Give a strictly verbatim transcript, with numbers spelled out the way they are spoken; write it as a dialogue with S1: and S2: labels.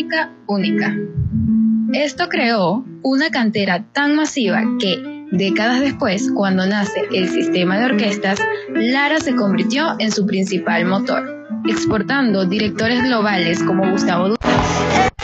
S1: sinfónica única. Esto creó una cantera tan masiva que, décadas después, cuando nace el sistema de orquestas, Lara se convirtió en su principal motor, exportando directores globales como Gustavo Dudamel.